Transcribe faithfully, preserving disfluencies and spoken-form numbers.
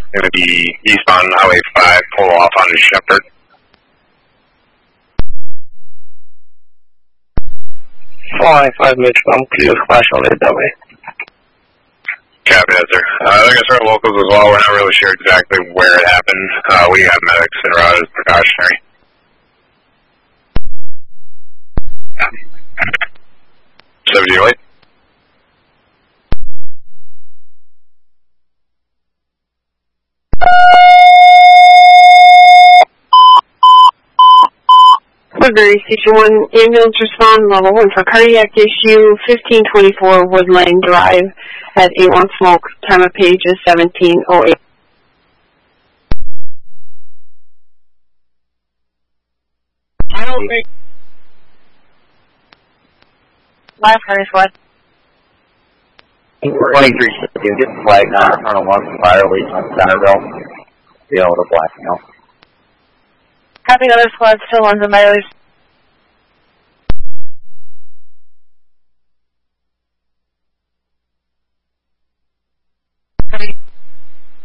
going to be eastbound Highway five, pull off onto Shepherd. Flying five Mitch, I'm clear, flash on it that way. Copy that, sir. Uh, I think I started locals as well. We're not really sure exactly where it happened. Uh, we have medics en route as precautionary. seventy eight. Woodbury Station one, ambulance respond level one for cardiac issue, fifteen twenty-four Woodline Drive at eight one Smoke, time of page is seventeen oh eight. I don't think... Last car is what? twenty-three, you get the flag now, turn on one fire lead on Centerville, deal with the black now. Copy, other squad still on the mileage.